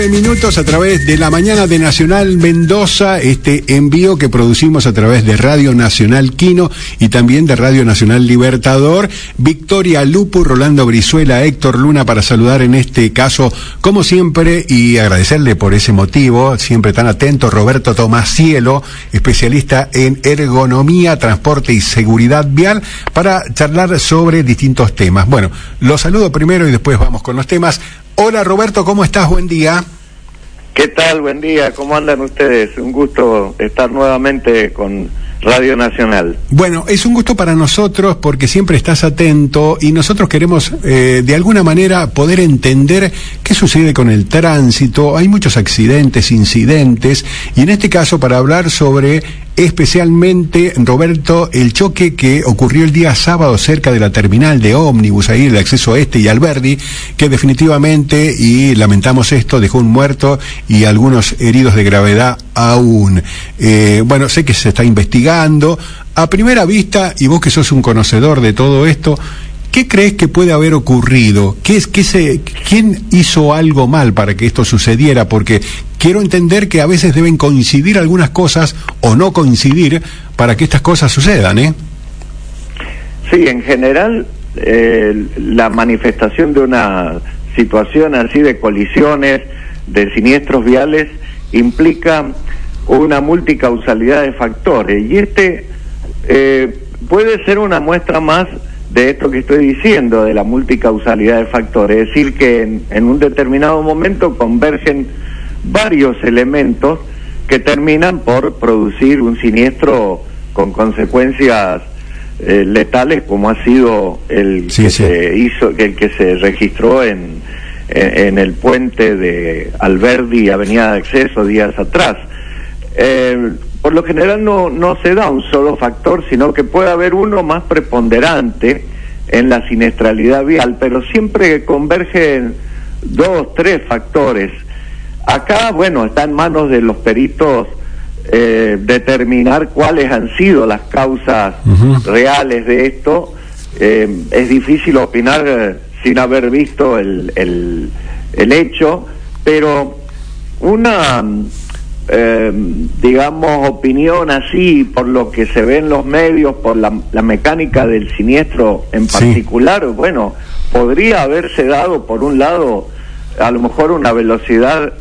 minutos a través de la mañana de Nacional Mendoza, este envío que producimos a través de Radio Nacional Quino y también de Radio Nacional Libertador. Victoria Lupu, Rolando Brizuela, Héctor Luna para saludar en este caso, como siempre, y agradecerle por ese motivo, siempre tan atento, Roberto Tomasielo, especialista en ergonomía, transporte y seguridad vial, para charlar sobre distintos temas. Bueno, los saludo primero y después vamos con los temas. Hola Roberto, ¿cómo estás? Buen día. ¿Qué tal? Buen día, ¿cómo andan ustedes? Un gusto estar nuevamente con Radio Nacional. Bueno, es un gusto para nosotros porque siempre estás atento y nosotros queremos de alguna manera poder entender qué sucede con el tránsito. Hay muchos accidentes, incidentes, y en este caso para hablar sobre especialmente, Roberto, el choque que ocurrió el día sábado cerca de la terminal de ómnibus, ahí el acceso este y Alberdi, que definitivamente, y lamentamos esto, dejó un muerto y algunos heridos de gravedad aún. Bueno, sé que se está investigando. A primera vista, y vos que sos un conocedor de todo esto, ¿qué crees que puede haber ocurrido? ¿Quién hizo algo mal para que esto sucediera? Porque quiero entender que a veces deben coincidir algunas cosas o no coincidir para que estas cosas sucedan, ¿eh? Sí, en general, la manifestación de una situación así de colisiones, de siniestros viales, implica una multicausalidad de factores. Y puede ser una muestra más de esto que estoy diciendo, de la multicausalidad de factores, es decir, que en un determinado momento convergen varios elementos que terminan por producir un siniestro con consecuencias letales, como ha sido el que se registró en el puente de Alberdi y Avenida de Acceso días atrás. Por lo general no se da un solo factor, sino que puede haber uno más preponderante en la siniestralidad vial, pero siempre convergen 2, 3 factores. Acá, bueno, está en manos de los peritos determinar cuáles han sido las causas reales de esto. Es difícil opinar sin haber visto el hecho, pero una digamos, opinión así, por lo que se ve en los medios, por la mecánica del siniestro en particular, bueno, podría haberse dado, por un lado, a lo mejor una velocidad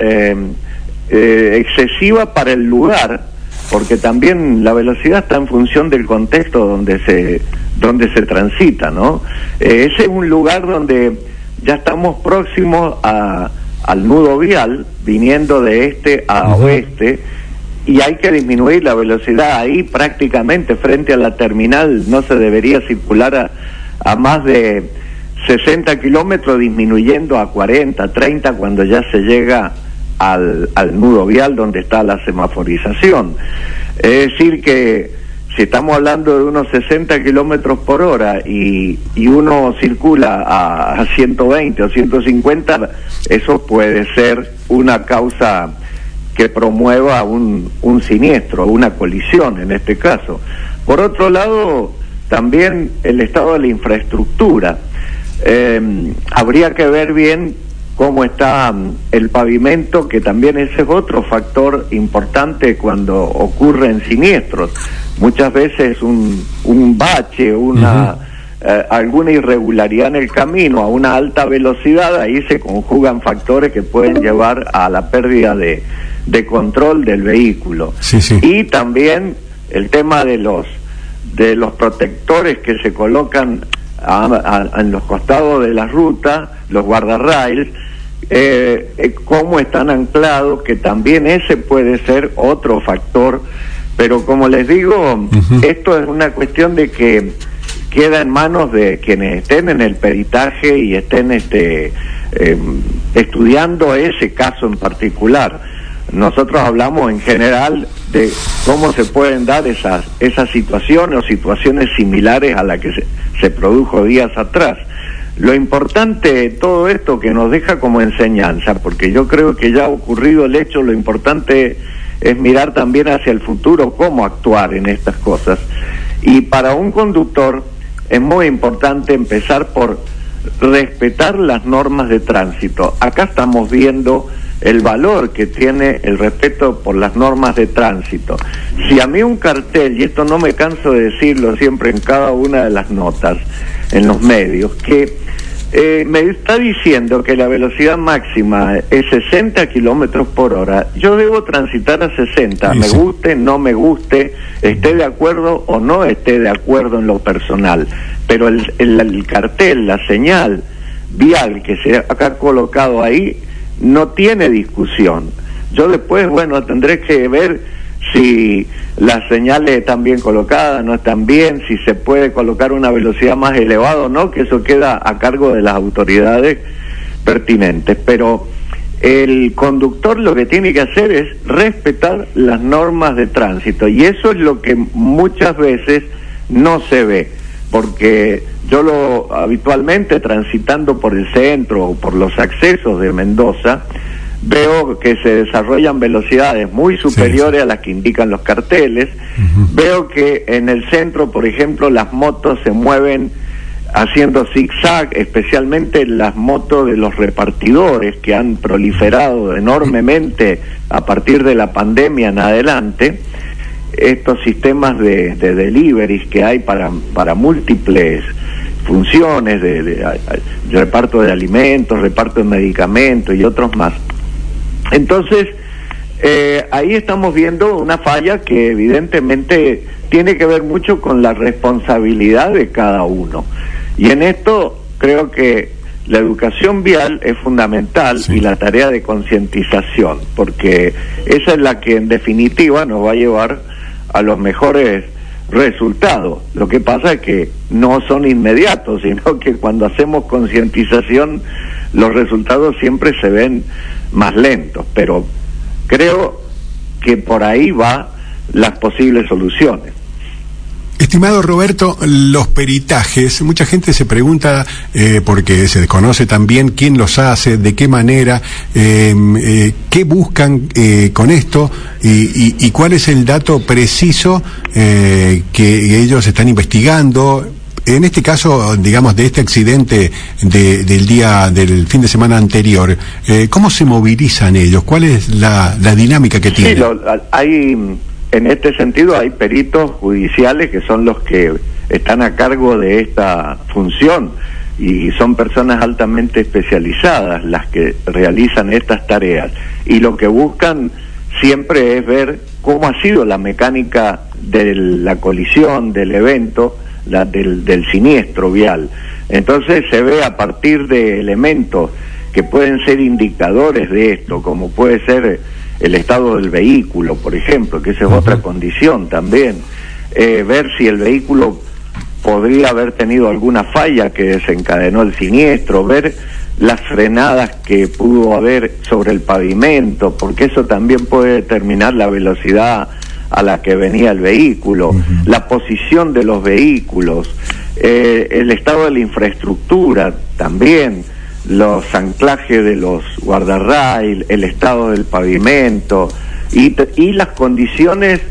excesiva para el lugar, porque también la velocidad está en función del contexto donde se transita, ¿no? Ese es un lugar donde ya estamos próximos al nudo vial, viniendo de este a oeste, y hay que disminuir la velocidad. Ahí prácticamente frente a la terminal no se debería circular a más de 60 kilómetros, disminuyendo a 40, 30 cuando ya se llega al nudo vial donde está la semaforización. Es decir que si estamos hablando de unos 60 kilómetros por hora y uno circula a 120 o 150, eso puede ser una causa que promueva un siniestro, una colisión en este caso. Por otro lado, también el estado de la infraestructura. Habría que ver bien cómo está el pavimento, que también ese es otro factor importante cuando ocurren siniestros. Muchas veces un bache, alguna irregularidad en el camino a una alta velocidad, ahí se conjugan factores que pueden llevar a la pérdida de control del vehículo. Y también el tema de los protectores que se colocan en los costados de la ruta, los guardarrails, cómo están anclados, que también ese puede ser otro factor. Pero como les digo, esto es una cuestión de que queda en manos de quienes estén en el peritaje y estén estudiando ese caso en particular. Nosotros hablamos en general de cómo se pueden dar esas situaciones o situaciones similares a la que se produjo días atrás. Lo importante de todo esto que nos deja como enseñanza, porque yo creo que ya ha ocurrido el hecho, lo importante es mirar también hacia el futuro cómo actuar en estas cosas. Y para un conductor es muy importante empezar por respetar las normas de tránsito. Acá estamos viendo el valor que tiene el respeto por las normas de tránsito. Si a mí un cartel, y esto no me canso de decirlo siempre en cada una de las notas, en los medios, que me está diciendo que la velocidad máxima es 60 kilómetros por hora, yo debo transitar a 60, me guste, no me guste, esté de acuerdo o no esté de acuerdo en lo personal, pero el cartel, la señal vial que se ha colocado ahí, no tiene discusión. Yo después, bueno, tendré que ver si las señales están bien colocadas, no están bien, si se puede colocar una velocidad más elevada o no, que eso queda a cargo de las autoridades pertinentes. Pero el conductor lo que tiene que hacer es respetar las normas de tránsito, y eso es lo que muchas veces no se ve, porque yo habitualmente transitando por el centro o por los accesos de Mendoza, veo que se desarrollan velocidades muy superiores a las que indican los carteles. Veo que en el centro, por ejemplo, las motos se mueven haciendo zigzag, especialmente las motos de los repartidores, que han proliferado enormemente a partir de la pandemia en adelante. Estos sistemas de deliveries que hay para múltiples funciones, de reparto de alimentos, reparto de medicamentos y otros más. Entonces, ahí estamos viendo una falla que evidentemente tiene que ver mucho con la responsabilidad de cada uno. Y en esto creo que la educación vial es fundamental, y la tarea de concientización, porque esa es la que en definitiva nos va a llevar a los mejores resultados. Lo que pasa es que no son inmediatos, sino que cuando hacemos concientización los resultados siempre se ven más lentos, pero creo que por ahí va las posibles soluciones. Estimado Roberto, los peritajes, mucha gente se pregunta, porque se desconoce también quién los hace, de qué manera, qué buscan con esto, y cuál es el dato preciso que ellos están investigando. En este caso, digamos, de este accidente del fin de semana anterior, ¿cómo se movilizan ellos? ¿Cuál es la dinámica que tienen? Sí, en este sentido hay peritos judiciales que son los que están a cargo de esta función, y son personas altamente especializadas las que realizan estas tareas, y lo que buscan siempre es ver cómo ha sido la mecánica de la colisión, del evento, del siniestro vial. Entonces se ve a partir de elementos que pueden ser indicadores de esto, como puede ser el estado del vehículo, por ejemplo, que esa es otra condición también, ver si el vehículo podría haber tenido alguna falla que desencadenó el siniestro, ver las frenadas que pudo haber sobre el pavimento, porque eso también puede determinar la velocidad a la que venía el vehículo, la posición de los vehículos, el estado de la infraestructura también, los anclajes de los guardarrail, el estado del pavimento y las condiciones,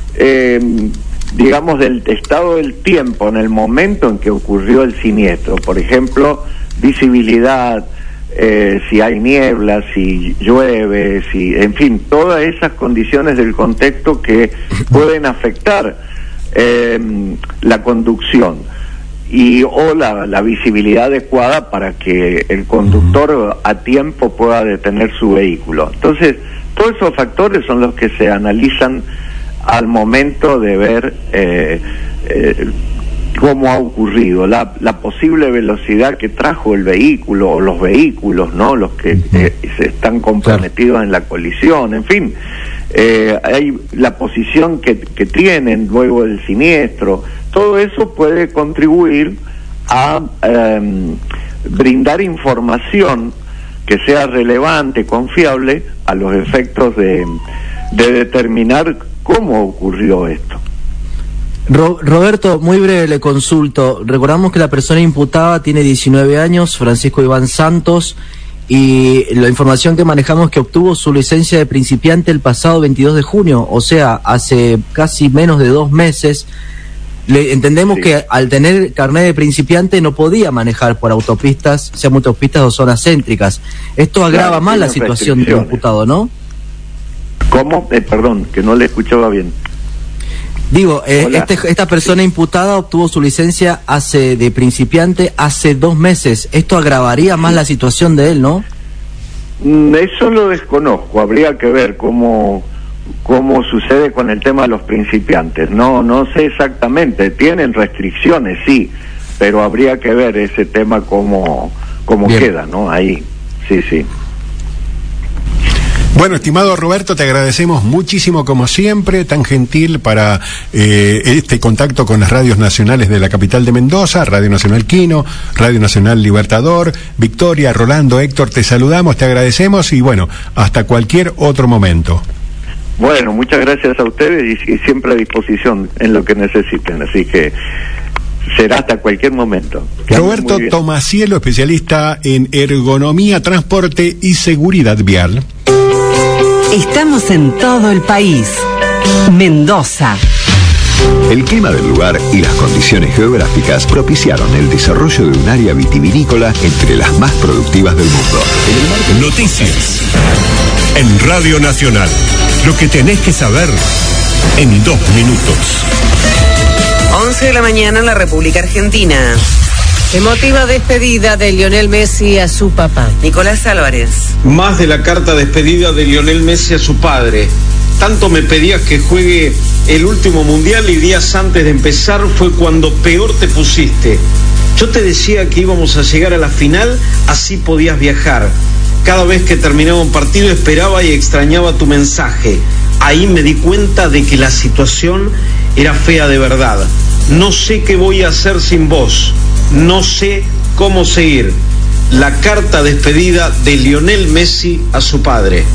digamos, del estado del tiempo en el momento en que ocurrió el siniestro. Por ejemplo, visibilidad, si hay niebla, si llueve, en fin, todas esas condiciones del contexto que pueden afectar la conducción, o la visibilidad adecuada para que el conductor a tiempo pueda detener su vehículo. Entonces, todos esos factores son los que se analizan al momento de ver cómo ha ocurrido, la posible velocidad que trajo el vehículo o los vehículos, ¿no? Los que se están comprometidos en la colisión, en fin, hay la posición que tienen luego del siniestro. Todo eso puede contribuir a brindar información que sea relevante, confiable, a los efectos de determinar cómo ocurrió esto. Roberto, muy breve le consulto. Recordamos que la persona imputada tiene 19 años, Francisco Iván Santos, y la información que manejamos es que obtuvo su licencia de principiante el pasado 22 de junio, o sea, hace casi menos de 2 meses. Entendemos Sí. que al tener carnet de principiante no podía manejar por autopistas, sean autopistas o zonas céntricas. Esto agrava Claro, más la tiene situación del restricciones. imputado, ¿no? ¿Cómo? Perdón, que no le escuchaba bien. Digo, Hola. esta persona imputada obtuvo su licencia de principiante hace 2 meses. Esto agravaría más la situación de él, ¿no? Eso lo desconozco, habría que ver cómo sucede con el tema de los principiantes. No sé exactamente, tienen restricciones, sí, pero habría que ver ese tema cómo Bien. queda, ¿no? Ahí, sí. Bueno, estimado Roberto, te agradecemos muchísimo como siempre, tan gentil para este contacto con las radios nacionales de la capital de Mendoza, Radio Nacional Quino, Radio Nacional Libertador, Victoria, Rolando, Héctor, te saludamos, te agradecemos y bueno, hasta cualquier otro momento. Bueno, muchas gracias a ustedes y siempre a disposición en lo que necesiten, así que será hasta cualquier momento. Que anden Roberto muy bien. Tomacielo, especialista en ergonomía, transporte y seguridad vial. Estamos en todo el país. Mendoza. El clima del lugar y las condiciones geográficas propiciaron el desarrollo de un área vitivinícola entre las más productivas del mundo. Noticias en Radio Nacional. Lo que tenés que saber en 2 minutos. 11 de la mañana en la República Argentina. Emotiva despedida de Lionel Messi a su papá. Nicolás Álvarez. Más de la carta despedida de Lionel Messi a su padre. Tanto me pedías que juegue el último mundial y días antes de empezar fue cuando peor te pusiste. Yo te decía que íbamos a llegar a la final, así podías viajar. Cada vez que terminaba un partido esperaba y extrañaba tu mensaje. Ahí me di cuenta de que la situación era fea de verdad. No sé qué voy a hacer sin vos. No sé cómo seguir. La carta despedida de Lionel Messi a su padre.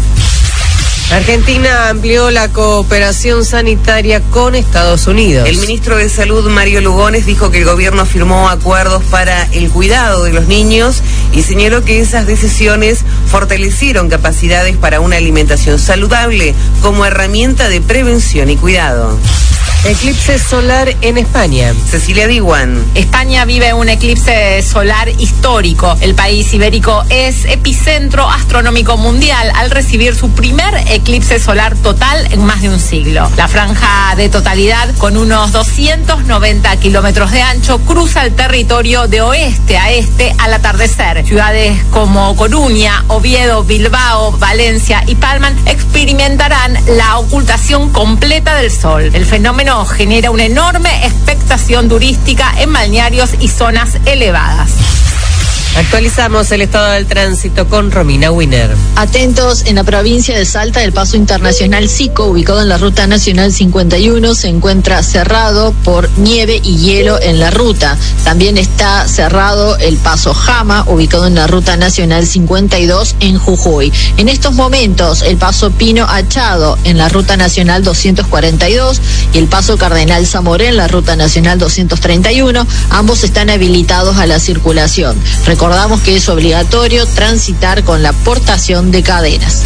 Argentina amplió la cooperación sanitaria con Estados Unidos. El ministro de Salud, Mario Lugones, dijo que el gobierno firmó acuerdos para el cuidado de los niños y señaló que esas decisiones fortalecieron capacidades para una alimentación saludable como herramienta de prevención y cuidado. Eclipse solar en España. Cecilia Diwan. España vive un eclipse solar histórico. El país ibérico es epicentro astronómico mundial al recibir su primer eclipse solar total en más de un siglo. La franja de totalidad, con unos 290 kilómetros de ancho, cruza el territorio de oeste a este al atardecer. Ciudades como Coruña, Oviedo, Bilbao, Valencia y Palma experimentarán la ocultación completa del sol. El fenómeno genera una enorme expectación turística en balnearios y zonas elevadas. Actualizamos el estado del tránsito con Romina Winer. Atentos, en la provincia de Salta, el paso internacional Sico, ubicado en la ruta nacional 51, se encuentra cerrado por nieve y hielo en la ruta. También está cerrado el paso Jama, ubicado en la ruta nacional 52 en Jujuy. En estos momentos, el paso Pino Achado en la ruta nacional 242 y el paso Cardenal Zamoré en la ruta nacional 231, ambos están habilitados a la circulación. Recordamos que es obligatorio transitar con la portación de cadenas.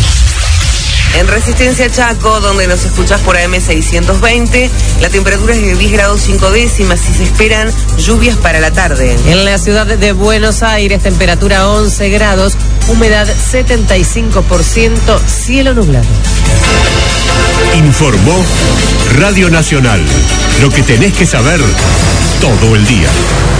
En Resistencia Chaco, donde nos escuchás por AM 620, la temperatura es de 10 grados 5 décimas y se esperan lluvias para la tarde. En la ciudad de Buenos Aires, temperatura 11 grados, humedad 75%, cielo nublado. Informó Radio Nacional. Lo que tenés que saber todo el día.